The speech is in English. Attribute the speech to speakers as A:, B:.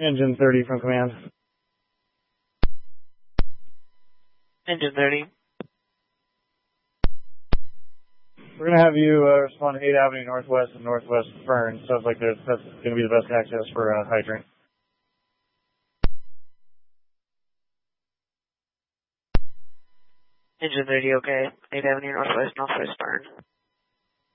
A: Engine 30 from command.
B: Engine 30.
A: We're going to have you respond to 8th Avenue Northwest and Northwest Fern. Sounds like that's going to be the best access for hydrant.
B: Engine 30, okay. 8th Avenue Northwest, Northwest Fern.